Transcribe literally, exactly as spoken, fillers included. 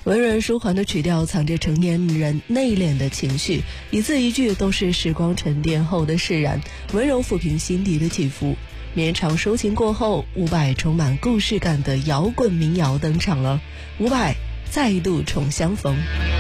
温润舒缓的曲调藏着成年人内敛的情绪，一字一句都是时光沉淀后的释然，温柔抚平心底的起伏。绵长抒情过后，伍佰充满故事感的摇滚民谣登场了，伍佰再度重相逢。